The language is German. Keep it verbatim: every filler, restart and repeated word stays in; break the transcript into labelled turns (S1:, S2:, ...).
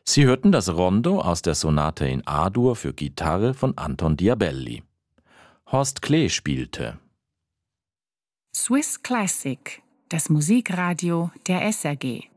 S1: Sie hörten das Rondo aus der Sonate in A-Dur für Gitarre von Anton Diabelli. Horst Klee spielte.
S2: Swiss Classic, das Musikradio der S R G.